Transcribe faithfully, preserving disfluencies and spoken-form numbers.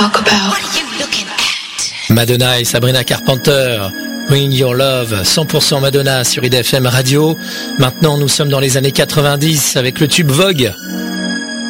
talk about? What are you looking at? Madonna et Sabrina Carpenter, Bring Your Love, cent pour cent Madonna sur I D F M Radio. Maintenant, nous sommes dans les années quatre-vingt-dix avec le tube Vogue.